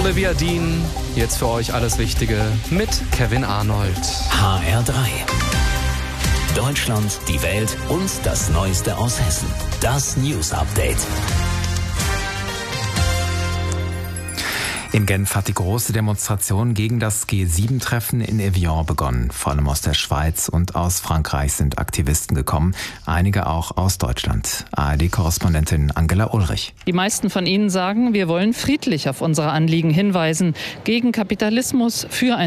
Ohne Viadin, jetzt für euch alles Wichtige mit Kevin Arnold. HR3. Deutschland, die Welt und das Neueste aus Hessen. Das News Update. In Genf hat die große Demonstration gegen das G7-Treffen in Evian begonnen. Vor allem aus der Schweiz und aus Frankreich sind Aktivisten gekommen, einige auch aus Deutschland. ARD-Korrespondentin Angela Ulrich. Die meisten von ihnen sagen, wir wollen friedlich auf unsere Anliegen hinweisen, gegen Kapitalismus, für ein